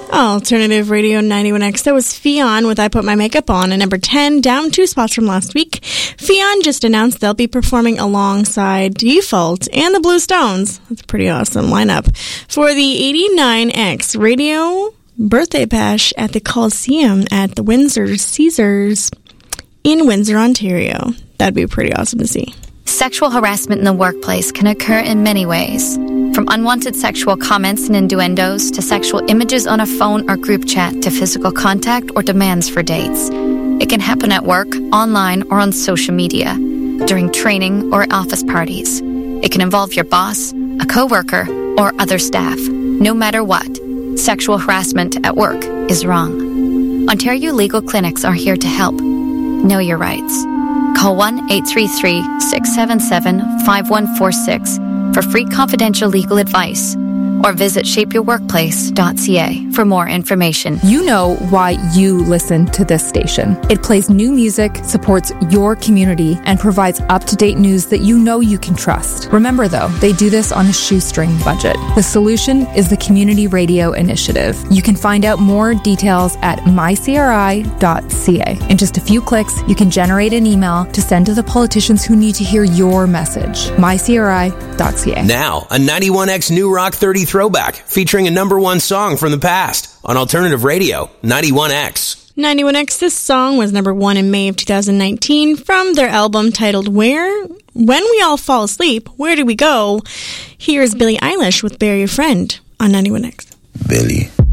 Alternative Radio 91X. That was Fionn with I Put My Makeup On. At number 10, down 2 spots from last week. Fionn just announced they'll be performing alongside Default and the Blue Stones. That's a pretty awesome lineup. For the 89X Radio Birthday Bash at the Coliseum at the Windsor Caesars in Windsor, Ontario. That'd be pretty awesome to see. Sexual harassment in the workplace can occur in many ways. From unwanted sexual comments and innuendos to sexual images on a phone or group chat to physical contact or demands for dates. It can happen at work, online, or on social media, during training or office parties. It can involve your boss, a coworker, or other staff. No matter what, sexual harassment at work is wrong. Ontario Legal Clinics are here to help. Know your rights. Call 1-833-677-5146 for free confidential legal advice, or visit shapeyourworkplace.ca for more information. You know why you listen to this station. It plays new music, supports your community, and provides up-to-date news that you know you can trust. Remember, though, they do this on a shoestring budget. The solution is the Community Radio Initiative. You can find out more details at mycri.ca. In just a few clicks, you can generate an email to send to the politicians who need to hear your message. mycri.ca. Now, a 91X New Rock 30 throwback featuring a number one song from the past on Alternative Radio 91X. 91X, this song was number 1 in May of 2019 from their album titled When We All Fall Asleep, Where Do We Go? Here's Billie Eilish with Bury a Friend on 91X. Billie.